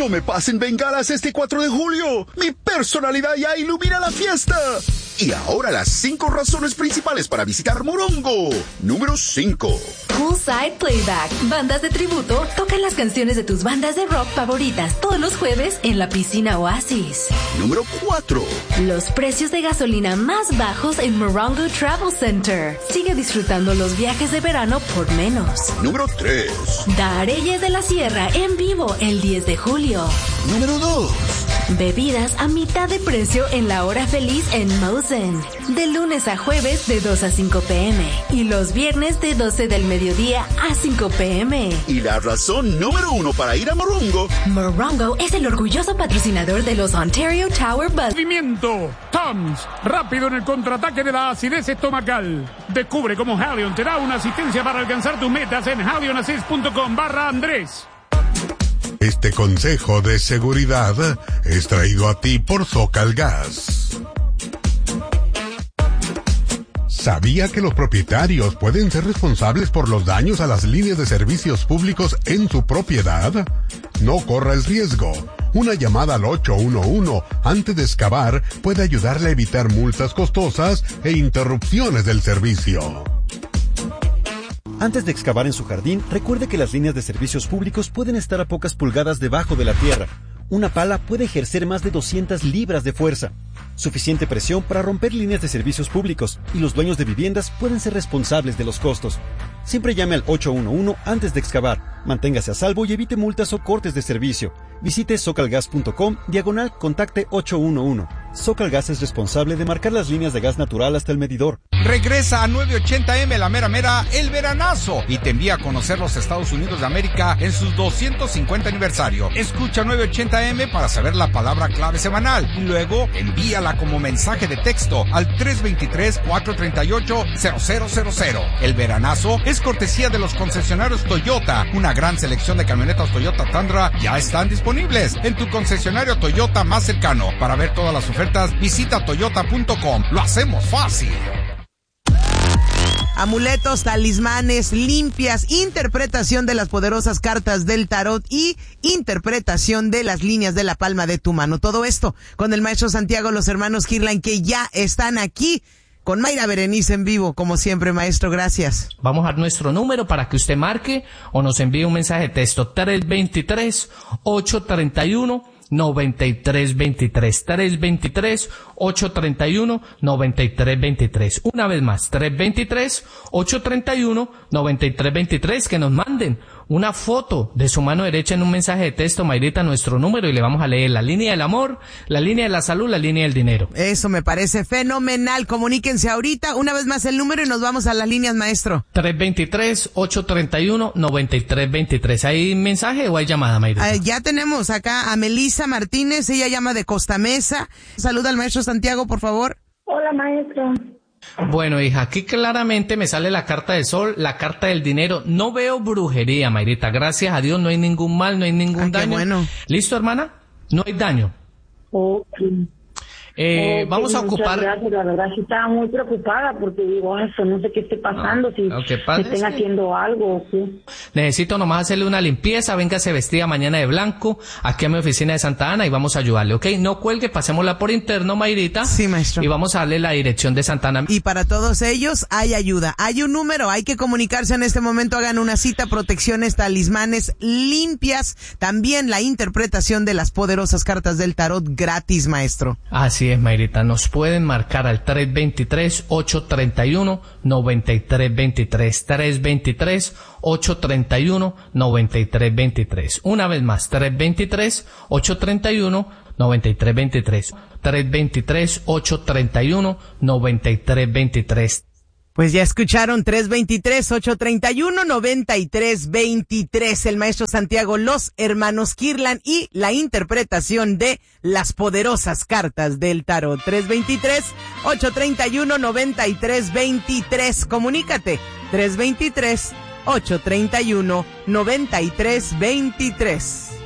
No me pasen bengalas este 4 de julio. Mi personalidad ya ilumina la fiesta. Y ahora las 5 razones principales para visitar Morongo. Número 5. Poolside Playback. Bandas de tributo tocan las canciones de tus bandas de rock favoritas todos los jueves en la piscina Oasis. Número 4. Los precios de gasolina más bajos en Morongo Travel Center. Sigue disfrutando los viajes de verano por menos. Número 3. Dareyes de la Sierra en vivo el 10 de julio. Número 2. Bebidas a mitad de precio en la hora feliz en Mosen. De lunes a jueves de 2 a 5 p.m. Y los viernes de 12 del mediodía a 5 p.m. Y la razón número 1 para ir a Morongo. Morongo es el orgulloso patrocinador de los Ontario Tower Bus. Movimiento. Tums. Rápido en el contraataque de la acidez estomacal. Descubre cómo Halion te da una asistencia para alcanzar tus metas en halionassist.com/Andrés. Este consejo de seguridad es traído a ti por Socalgas. ¿Sabía que los propietarios pueden ser responsables por los daños a las líneas de servicios públicos en su propiedad? No corra el riesgo. Una llamada al 811 antes de excavar puede ayudarle a evitar multas costosas e interrupciones del servicio. Antes de excavar en su jardín, recuerde que las líneas de servicios públicos pueden estar a pocas pulgadas debajo de la tierra. Una pala puede ejercer más de 200 libras de fuerza. Suficiente presión para romper líneas de servicios públicos, y los dueños de viviendas pueden ser responsables de los costos. Siempre llame al 811 antes de excavar. Manténgase a salvo y evite multas o cortes de servicio. Visite socalgas.com/contacte 811. Socalgas es responsable de marcar las líneas de gas natural hasta el medidor. Regresa a 980M la mera mera el veranazo y te envía a conocer los Estados Unidos de América en sus 250 aniversario. Escucha 980M para saber la palabra clave semanal y luego envíala como mensaje de texto al 323-438-0000. El veranazo es cortesía de los concesionarios Toyota. Una gran selección de camionetas Toyota Tundra ya están disponibles en tu concesionario Toyota más cercano. Para ver todas las ofertas, visita toyota.com. Lo hacemos fácil. Amuletos, talismanes, limpias, interpretación de las poderosas cartas del tarot y interpretación de las líneas de la palma de tu mano. Todo esto con el maestro Santiago, los hermanos Kirlan, que ya están aquí con Mayra Berenice en vivo, como siempre, maestro. Gracias. Vamos a dar nuestro número para que usted marque o nos envíe un mensaje de texto. 323-831-9323. 323-831-9323. Una vez más, 323-831-9323. Que nos manden una foto de su mano derecha en un mensaje de texto, Mayrita, nuestro número, y le vamos a leer la línea del amor, la línea de la salud, la línea del dinero. Eso me parece fenomenal. Comuníquense ahorita. Una vez más el número y nos vamos a las líneas, maestro. 323-831-9323. ¿Hay mensaje o hay llamada, Mayrita? Ya tenemos acá a Melissa Martínez. Ella llama de Costa Mesa. Saluda al maestro Santiago, por favor. Hola, maestro. Bueno, hija, aquí claramente me sale la carta del sol, la carta del dinero. No veo brujería, Mayrita. Gracias a Dios no hay ningún mal, no hay ningún daño. Bueno. ¿Listo, hermana? No hay daño. Okay. Vamos a ocupar... Muchas gracias, la verdad sí estaba muy preocupada porque digo, eso no sé qué esté pasando, si estén haciendo algo o qué. Necesito nomás hacerle una limpieza, véngase vestida mañana de blanco, aquí a mi oficina de Santa Ana y vamos a ayudarle, ¿ok? No cuelgue, pasémosla por interno, Mayrita. Sí, maestro. Y vamos a darle la dirección de Santa Ana. Y para todos ellos hay ayuda, hay un número, hay que comunicarse en este momento, hagan una cita, protecciones, talismanes, limpias, también la interpretación de las poderosas cartas del tarot gratis, maestro. Así es, Mayrita, nos pueden marcar al 323-831-9323, 323-831-9323. Una vez más, 323-831-9323, 323-831-9323. Pues ya escucharon, 323-831-9323, el maestro Santiago, los hermanos Kirlan y la interpretación de las poderosas cartas del tarot. 323-831-9323, comunícate, 323-831-9323.